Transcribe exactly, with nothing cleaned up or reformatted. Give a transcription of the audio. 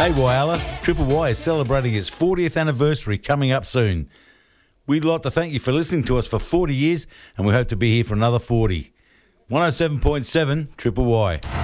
Hey Wyala, Triple Y is celebrating its fortieth anniversary coming up soon. We'd like to thank you for listening to us for forty years, and we hope to be here for another forty. one oh seven point seven Triple Y.